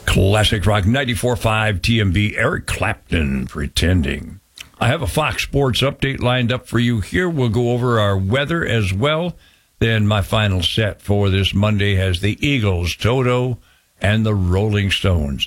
Classic Rock 94.5 TMB, Eric Clapton, Pretending. I have a Fox Sports update lined up for you here. We'll go over our weather as well. Then my final set for this Monday has the Eagles, Toto, and the Rolling Stones.